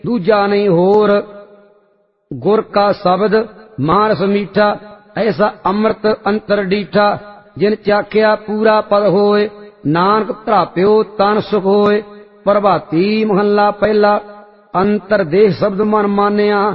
दूजा नहीं होर। गुर का शब्द मानस मीठा, ऐसा अमृत अंतर डीठा। जिन चाख्या पूरा पद होए, नानक प्राप्यो तन सुख होए। प्रभाती महला पहला, अंतर देह शब्द मन मानिया।